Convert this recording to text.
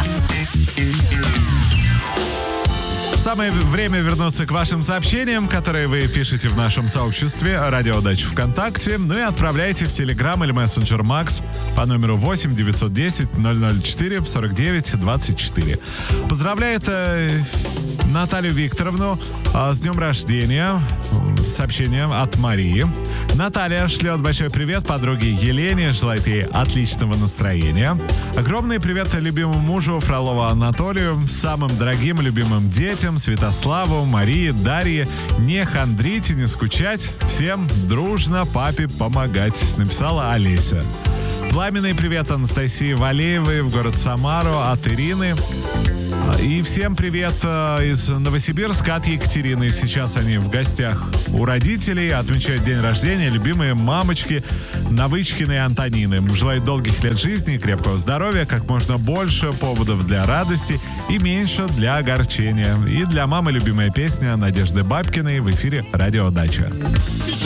час. Самое время вернуться к вашим сообщениям, которые вы пишете в нашем сообществе «Радио Удачи ВКонтакте», ну и отправляйте в Телеграм или мессенджер Макс по номеру 8 910 004 49 24. Поздравляет Наталью Викторовну с днем рождения. Сообщение от Марии. Наталья шлет большой привет подруге Елене, желает ей отличного настроения. Огромный привет любимому мужу Фролову Анатолию, самым дорогим и любимым детям Святославу, Марии, Дарье. Не хандрите, не скучать, всем дружно папе помогать, написала Олеся. Пламенный привет Анастасии Валеевой в город Самару от Ирины. И всем привет из Новосибирска от Екатерины. Сейчас они в гостях у родителей, отмечают день рождения любимые мамочки Навычкины и Антонины. Желаю долгих лет жизни, крепкого здоровья, как можно больше поводов для радости и меньше для огорчения. И для мамы любимая песня Надежды Бабкиной в эфире «Радио Дача».